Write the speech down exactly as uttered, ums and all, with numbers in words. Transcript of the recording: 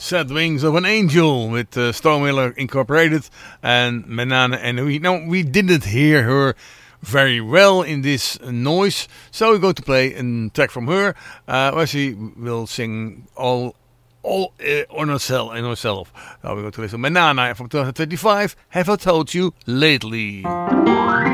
Sad Wings of an Angel with uh, Stormwiller Incorporated and Menane, and we no we didn't hear her very well in this noise, so we're going to play a track from her uh, where she will sing all all uh, on herself and herself. Now we're going to listen to Menane from twenty twenty-five. Have I told you lately?